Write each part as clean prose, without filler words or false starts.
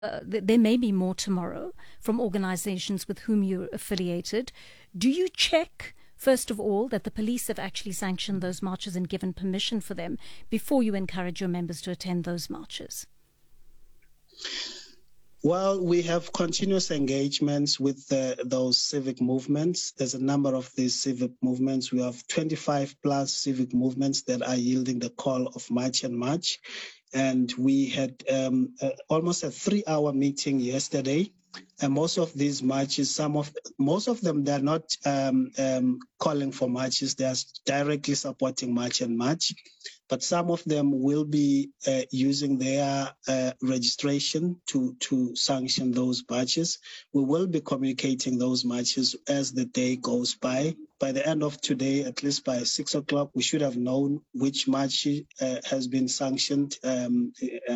there may be more tomorrow from organizations with whom you're affiliated. Do you check, first of all, that the police have actually sanctioned those marches and given permission for them before you encourage your members to attend those marches? Well, we have continuous engagements with those civic movements. There's a number of these civic movements. We have 25 plus civic movements that are yielding the call of March and March. And we had almost a 3-hour meeting yesterday. And most of these marches, most of them, they're not calling for marches. They are directly supporting March and March. But some of them will be using their registration to sanction those marches. We will be communicating those marches as the day goes by. By the end of today, at least by 6 o'clock, we should have known which march has been sanctioned. And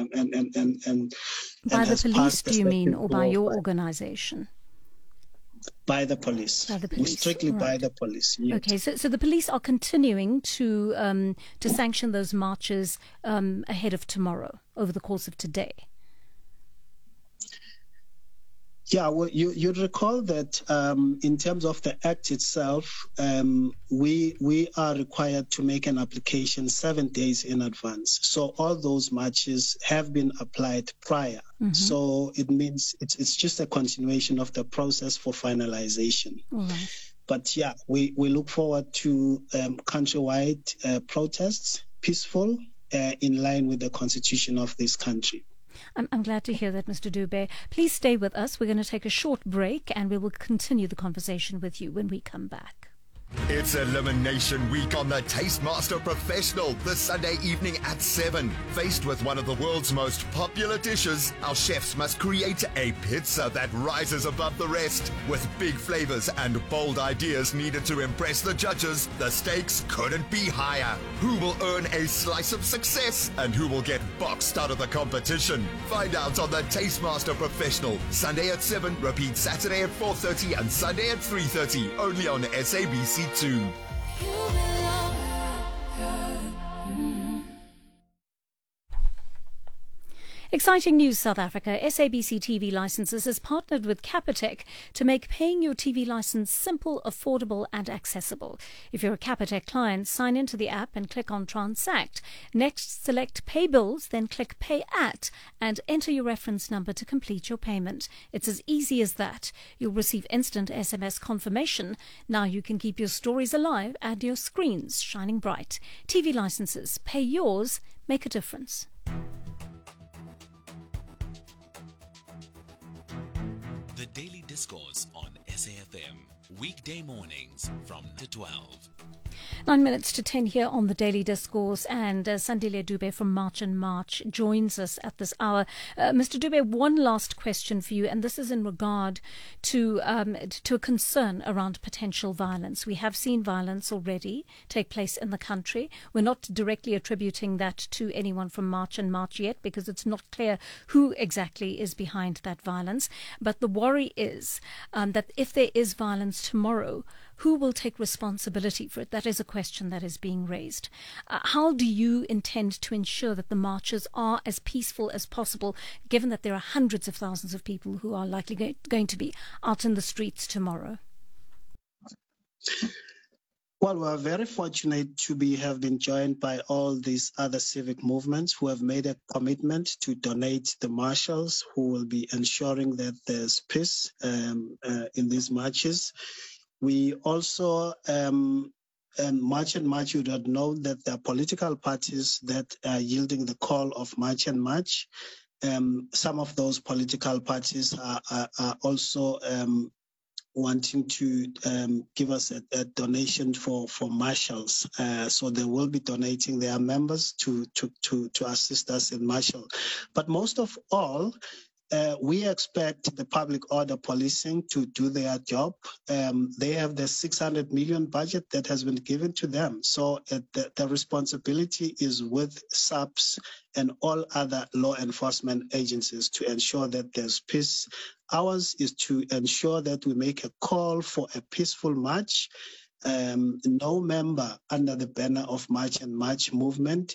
by the police, do you mean, or by your organization? By the police. By the police. Strictly right. By the police. Yes. Okay, so the police are continuing to sanction those marches ahead of tomorrow, over the course of today. Yeah, well, you'd recall that in terms of the act itself, we are required to make an application 7 days in advance. So all those marches have been applied prior. Mm-hmm. So it means it's just a continuation of the process for finalization. Right. But yeah, we look forward to countrywide protests, peaceful, in line with the constitution of this country. I'm glad to hear that, Mr. Dube. Please stay with us. We're going to take a short break and we will continue the conversation with you when we come back. It's Elimination Week on the Tastemaster Professional this Sunday evening at 7. Faced with one of the world's most popular dishes, our chefs must create a pizza that rises above the rest. With big flavors and bold ideas needed to impress the judges, the stakes couldn't be higher. Who will earn a slice of success and who will get boxed out of the competition? Find out on the Tastemaster Professional, Sunday at 7, repeat Saturday at 4:30 and Sunday at 3:30, only on SABC2. Exciting news, South Africa. SABC TV Licenses has partnered with Capitec to make paying your TV license simple, affordable and accessible. If you're a Capitec client, sign into the app and click on Transact. Next, select Pay Bills, then click Pay At and enter your reference number to complete your payment. It's as easy as that. You'll receive instant SMS confirmation. Now you can keep your stories alive and your screens shining bright. TV Licenses. Pay yours. Make a difference. The Daily Discourse on SAFM, weekday mornings from 12. 9 minutes to 10 here on the Daily Discourse, and Sandile Dube from March and March joins us at this hour. Mr. Dube, one last question for you, and this is in regard to a concern around potential violence. We have seen violence already take place in the country. We're not directly attributing that to anyone from March and March yet, because it's not clear who exactly is behind that violence. But the worry is that if there is violence tomorrow, who will take responsibility for it? That is a question that is being raised. How do you intend to ensure that the marches are as peaceful as possible, given that there are hundreds of thousands of people who are likely going to be out in the streets tomorrow? Well, we're very fortunate to have been joined by all these other civic movements who have made a commitment to donate the marshals who will be ensuring that there's peace in these marches. We also, March and March, you would have known that there are political parties that are yielding the call of March and March. Some of those political parties are also wanting to give us a donation for marshals. So they will be donating their members to assist us in marshal. But most of all, we expect the public order policing to do their job. They have the 600 million budget that has been given to them. So the responsibility is with SAPS and all other law enforcement agencies to ensure that there's peace. Ours is to ensure that we make a call for a peaceful march. No member under the banner of March and March movement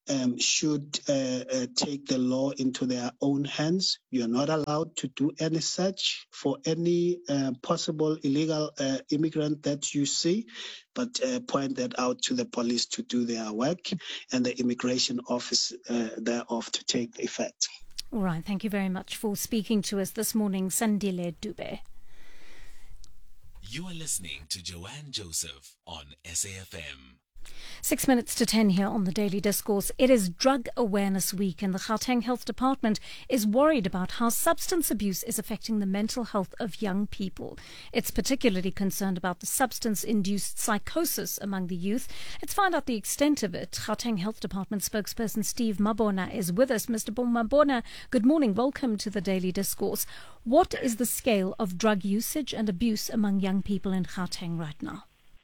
should take the law into their own hands. You're not allowed to do any search for any possible illegal immigrant that you see, but point that out to the police to do their work and the immigration office thereof to take effect. All right. Thank you very much for speaking to us this morning, Sandile Dube. You are listening to Joanne Joseph on SAFM. 6 minutes to 10 here on the Daily Discourse. It is Drug Awareness Week, and the Gauteng Health Department is worried about how substance abuse is affecting the mental health of young people. It's particularly concerned about the substance-induced psychosis among the youth. Let's find out the extent of it. Gauteng Health Department spokesperson Steve Mabona is with us. Mr. Mabona, good morning. Welcome to the Daily Discourse. What is the scale of drug usage and abuse among young people in Gauteng right now?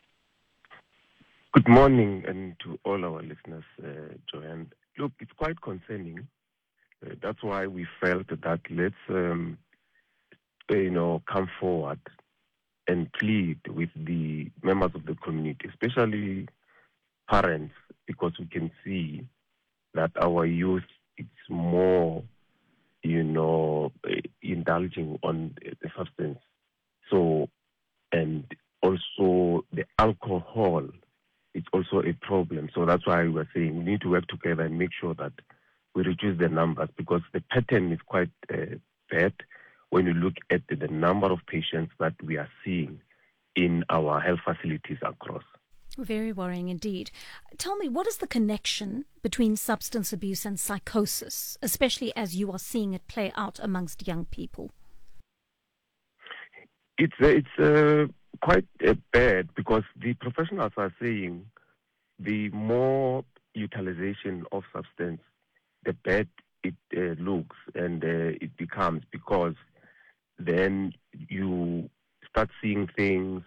Good morning, and to all our listeners, Joanne. Look, it's quite concerning. That's why we felt that let's, come forward and plead with the members of the community, especially parents, because we can see that our youth is more, indulging on the substance. So, and also the alcohol. It's also a problem. So that's why we're saying we need to work together and make sure that we reduce the numbers, because the pattern is quite bad when you look at the number of patients that we are seeing in our health facilities across. Very worrying indeed. Tell me, what is the connection between substance abuse and psychosis, especially as you are seeing it play out amongst young people? It's quite bad, because the professionals are saying the more utilization of substance, the bad it looks and it becomes, because then you start seeing things,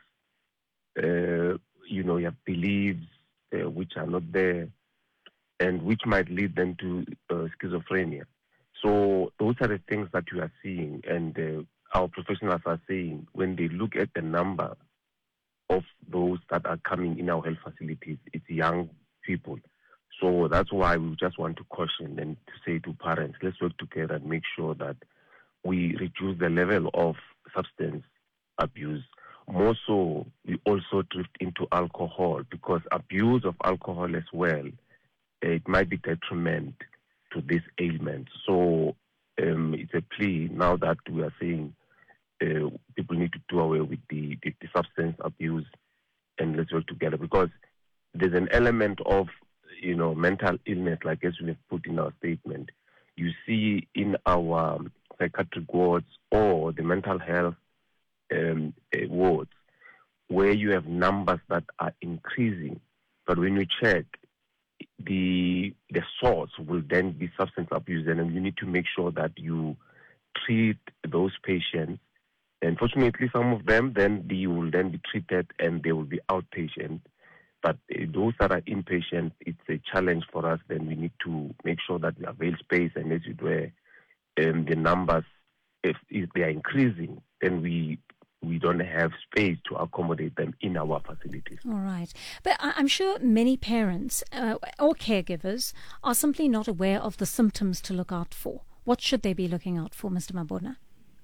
you have beliefs which are not there, and which might lead them to schizophrenia. So those are the things that you are seeing, and our professionals are saying when they look at the number of those that are coming in our health facilities, it's young people. So that's why we just want to caution and to say to parents, let's work together and make sure that we reduce the level of substance abuse. More so, we also drift into alcohol, because abuse of alcohol as well, it might be detriment to this ailment. So it's a plea now that we are saying people need to do away with the substance abuse, and let's work together, because there's an element of mental illness, like as we have put in our statement. You see in our psychiatric wards or the mental health wards, where you have numbers that are increasing, but when you check, the source will then be substance abuse, and you need to make sure that you treat those patients. Unfortunately, some of them they will then be treated and they will be outpatient. But those that are inpatient, it's a challenge for us. Then we need to make sure that we avail space, and as it were, the numbers, if they are increasing, then we don't have space to accommodate them in our facilities. All right. But I'm sure many parents or caregivers are simply not aware of the symptoms to look out for. What should they be looking out for, Mr. Mabona?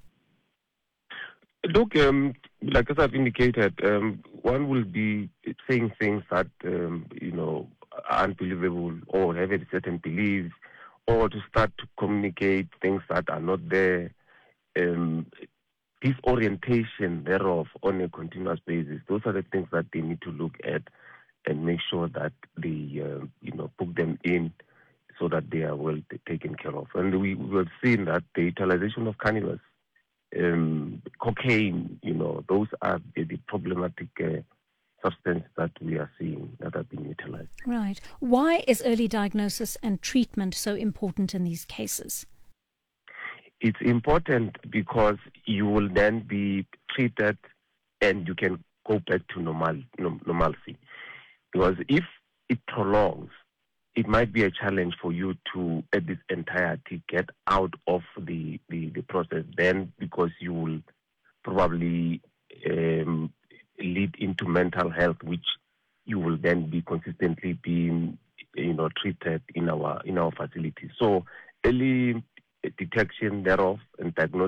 Look, like as I've indicated, one will be saying things that, are unbelievable, or have a certain beliefs, or to start to communicate things that are not there. Disorientation thereof on a continuous basis. Those are the things that they need to look at and make sure that they, book them in so that they are well taken care of. And we have seen that the utilization of cannabis, cocaine, those are the problematic substance that we are seeing that are being utilized. Right. Why is early diagnosis and treatment so important in these cases? It's important because you will then be treated and you can go back to normalcy. Because if it prolongs, it might be a challenge for you to, at this entirety, get out of the process then, because you will probably lead into mental health, which you will then be consistently being treated in our facilities. So early detection thereof and diagnosis